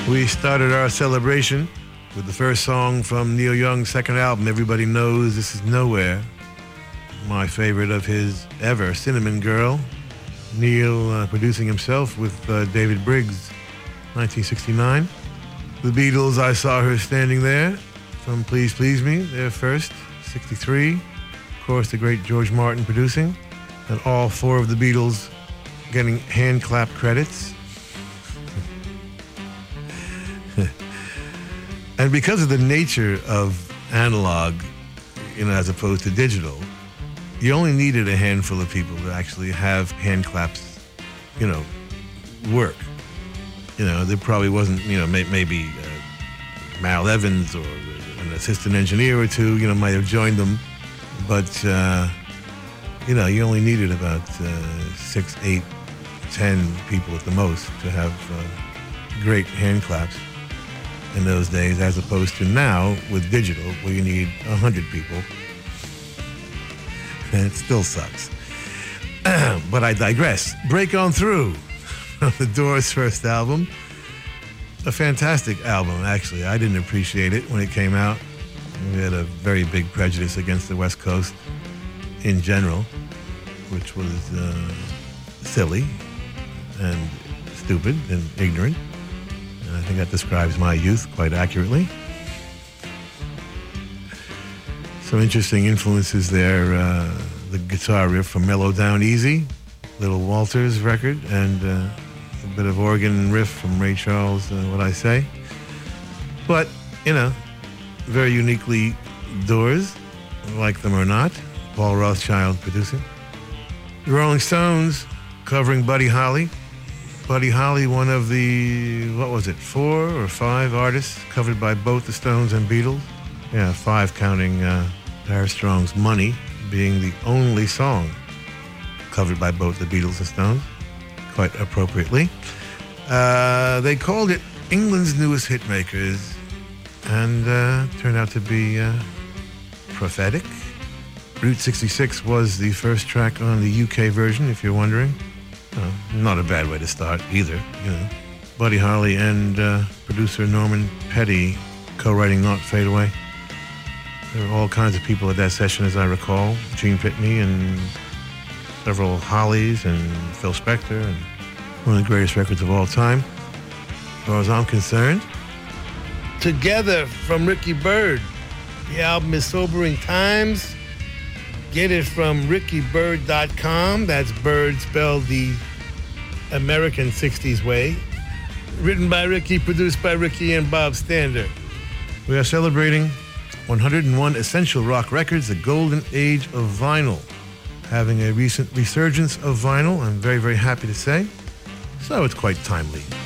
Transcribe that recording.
We started our celebration with the first song from Neil Young's second album, Everybody Knows This Is Nowhere. My favorite of his ever, Cinnamon Girl. Neil producing himself with David Briggs, 1969. The Beatles, I Saw Her Standing There, from Please Please Me, their first, 63. Of course, the great George Martin producing. And all four of the Beatles getting hand clap credits. And because of the nature of analog, as opposed to digital, you only needed a handful of people to actually have hand claps, work. There probably wasn't, maybe Mal Evans or an assistant engineer or two, might have joined them. But, you only needed about 6, 8, 10 people at the most to have great hand claps in those days, as opposed to now with digital, where you need 100 people. And it still sucks. But I digress. Break On Through, the Doors' first album. A fantastic album, actually. I didn't appreciate it when it came out. We had a very big prejudice against the West Coast in general, which was silly and stupid and ignorant. And I think that describes my youth quite accurately. Some interesting influences there. The guitar riff from Mellow Down Easy, Little Walters record, and a bit of organ riff from Ray Charles, What I Say. But, very uniquely Doors, like them or not. Paul Rothchild producing. The Rolling Stones covering Buddy Holly. Buddy Holly, one of the, 4 or 5 artists covered by both the Stones and Beatles. Yeah, 5 counting Barry Strong's Money being the only song covered by both the Beatles and Stones, quite appropriately. They called it England's Newest Hitmakers, and turned out to be prophetic. Route 66 was the first track on the UK version, if you're wondering. Not a bad way to start either, Buddy Holly and producer Norman Petty co-writing Not Fade Away. There were all kinds of people at that session, as I recall. Gene Pitney and several Hollies and Phil Spector, and one of the greatest records of all time, as far as I'm concerned. Together from Ricky Byrd. The album is Sobering Times. Get it from rickybyrd.com. That's Bird spelled the American 60s way. Written by Ricky, produced by Ricky and Bob Stander. We are celebrating 101 Essential Rock Records, the golden age of vinyl. Having a recent resurgence of vinyl, I'm very, very happy to say. So it's quite timely.